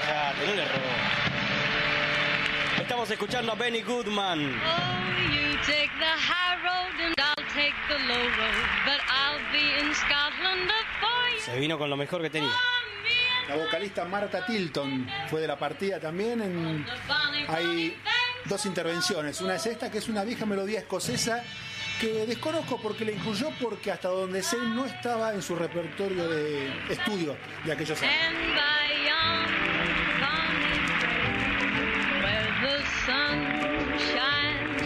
relajate, no le robó. Estamos escuchando a Benny Goodman. Oh, you take the high road and I'll take the low road, but I'll be in Scotland for you. Se vino con lo mejor que tenía. La vocalista Martha Tilton fue de la partida también. Hay dos intervenciones. Una es esta, que es una vieja melodía escocesa que desconozco porque la incluyó, porque hasta donde sé no estaba en su repertorio de estudio de aquellos años. And by yon bonny road, where the sun